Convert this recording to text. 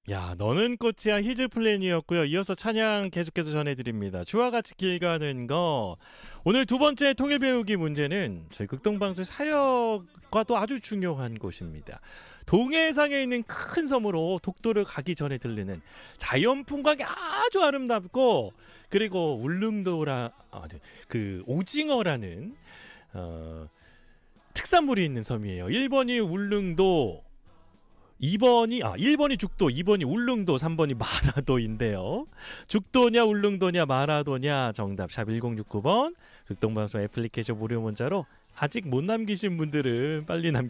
야, 너는 꽃이야 히즈 플랜이었고요. 이어서 찬양 계속해서 전해드립니다. 주와 같이 길 가는 거. 오늘 두 번째 통일 배우기 문제는 저희 극동방송 사역과 또 아주 중요한 곳입니다. 동해상에 있는 큰 섬으로 독도를 가기 전에 들르는 자연 풍광이 아주 아름답고, 그리고 그 오징어라는 특산물이 있는 섬이에요. 1번이 울릉도, 1번이 죽도, 2번이 울릉도, 3번이 마라도인데요. 죽도냐 울릉도냐 마라도냐, 정답 샵 1069번 극동방송 애플리케이션 무료 문자로 아직 못 남기신 분들은 빨리